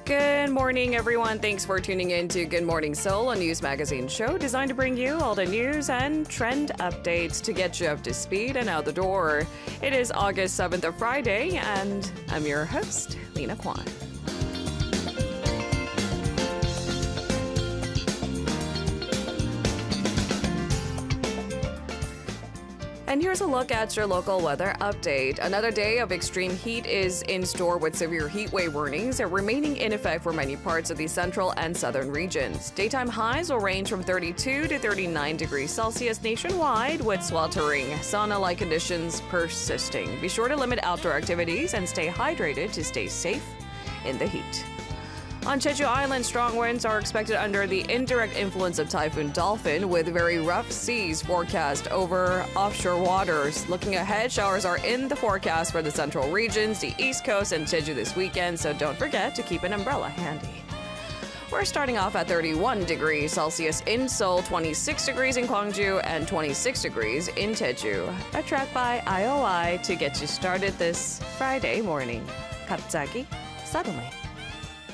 Good morning, everyone. Thanks for tuning in to Good Morning Seoul, a news magazine show designed to bring you all the news and trend updates to get you up to speed and out the door. It is August 7th, a Friday, and I'm your host, Lena Kwan. And here's a look at your local weather update. Another day of extreme heat is in store with severe heat wave warnings remaining in effect for many parts of the central and southern regions. Daytime highs will range from 32 to 39 degrees Celsius nationwide, with sweltering sauna-like conditions persisting. Be sure to limit outdoor activities and stay hydrated to stay safe in the heat. On Jeju Island, strong winds are expected under the indirect influence of Typhoon Dolphin, with very rough seas forecast over offshore waters. Looking ahead, showers are in the forecast for the central regions, the East Coast, and Jeju this weekend, so don't forget to keep an umbrella handy. We're starting off at 31 degrees Celsius in Seoul, 26 degrees in Gwangju, and 26 degrees in Jeju. A track by IOI to get you started this Friday morning. 갑자기, suddenly.